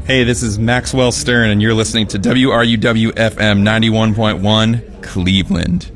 Hey, this is Maxwell Stern, and you're listening to WRUW FM 91.1 Cleveland.